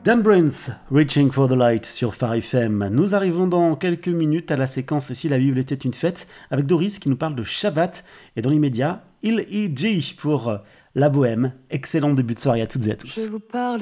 Dan Brains, Reaching for the Light sur Phare FM. Nous arrivons dans quelques minutes à la séquence Et si la Bible était une fête avec Doris qui nous parle de Shabbat et dans l'immédiat, Il E.G. pour La Bohème. Excellent début de soirée à toutes et à tous. Je vous parle